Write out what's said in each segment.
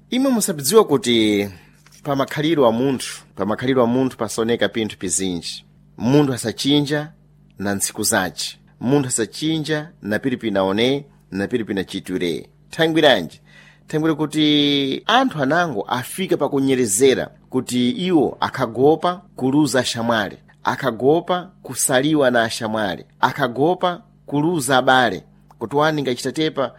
imwe musabidziwa kuti pamakhaliro a munthu pasoneka pinthu pizinji. Munthu asachinja na ntsiku zace, munthu asachinja na pili pinaone na pili pinachiture. Thangwira kuti anthu anango afika pakunyerezera kuti iwo akagopa kuluza ashamwali, akagopa kusaliwa na ashamwali, akagopa kuluza abale. Kuti wani ngachitatepa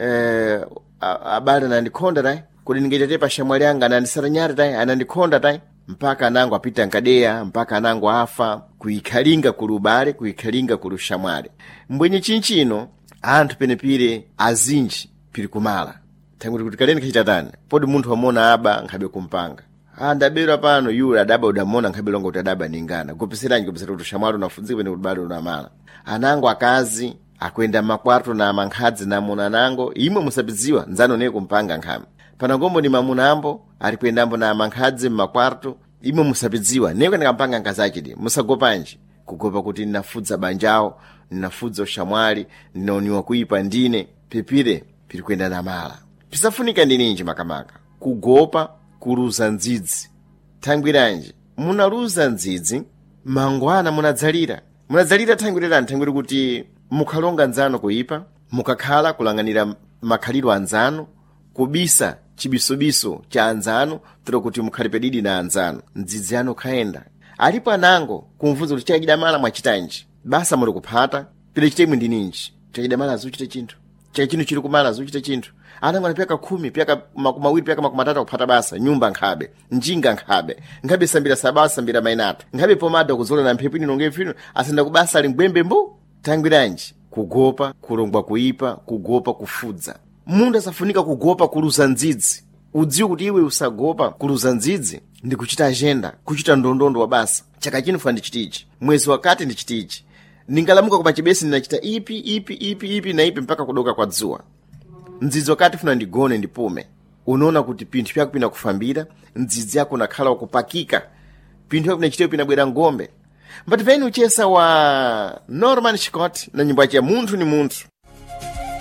abale anandikonda dai, kuti ngachitatepa ashamwali anga anandisaranyari dai, anandikonda dai, mpaka anango apita nkadeya, mpaka anango afa kuikhalinga kulu ubale, kuikhalinga kulu shamwali. Mbwenye chinchino anthu penepire azinji pili kumala. Thangwira kuti kaleni kachitatani, podi munthu wamona aba nkhabe kumpanga. Ndabera pano yule adaba udamona nkhabe longo kuti adaba ningana. Kupiseranji kupisera kuti shamwali unafunzike pene kuti bale unamala. Anango akazi akwenda makwarto na mankhadzi na muna nango, imwe musabidziwa nzano ne kumpanga nkhame. Panangombo ni mamuna ambo alikwendambo na mankhadzi makwarto, imwe musabidziwa neko ndikampanga nkazachidi. Musagopanji kugopa kuti ninafudza banjao, ninafudza shamwali, ninaoniwa kuipa ndine, pipire pili kwenda na mala. Pisafunika ndininji makamaka kugopa kuluza ndzidzi. Thangwiranji munaluza ndzidzi mangwana munadzalira thangwira kuti mukhalonga nzano kuipa, mukakhala kulang'anira makhaliro anzano, kubisa chibisobiso cha anzano, tero kuti mukhalipedidi na anzano. Ndzidzi ano khaenda alipo anango kumvuza kuti chakidamala mwachitanji, basa muli kuphata pile chitemwe ndininji chakidamala azuchite chinthu, chakachino chili kumala azuchite chinthu. Anango anapeka 10 peka makumawiri peka makumatatu kuphata basa, nyumba nkhabe, njinga nkhabe sambira sabasa sambira mainatu, nkhabe pomada kuzola na mphepo inonge fino asenda kubasa ali ngwembe mbu. Thangwiranji kugopa kulongwa kuipa, kugopa kufudza. Munthu asafunika kugopa kuluza ndzidzi. Udziwe kuti iwe usagopa kuluza ndzidzi ndi kuchita agenda, kuchita ndondondo wa basa. Chaka chino funa ndichitichi, mwezi wakati ndichitichi, ningalamuka kwa chibesi ninachita ipi na ipi mpaka kudoka kwa dzuwa. Ndzidzi wakati funa ndigone ndipume. Unaona kuti pinthu pyako pina kufambira, ndzidzi yako nakhala wakupakika, pinthu pyako pinachitepo pinabwera ngombe. Mbati veni uchesa wa Norman Scott na nyimbo ya munthu ni munthu.